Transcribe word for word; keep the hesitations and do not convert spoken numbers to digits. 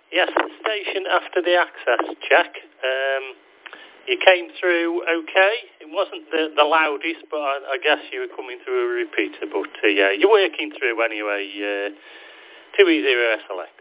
Yes, the station after the access check. Um, you came through okay. It wasn't the, the loudest, but I, I guess you were coming through a repeater. But uh, yeah, you're working through anyway. Uh, two E zero S L X.